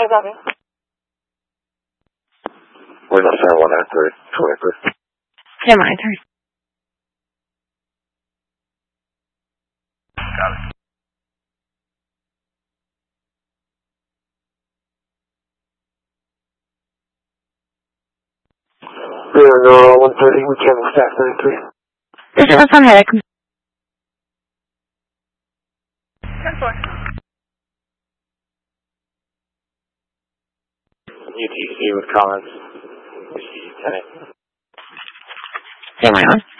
copy. Windows 7193, 23. Yeah, my turn. Got it. Bureau 130, we can staff 33. This is on headache. 10-4. UTC with comments. UTC 10. Am I on?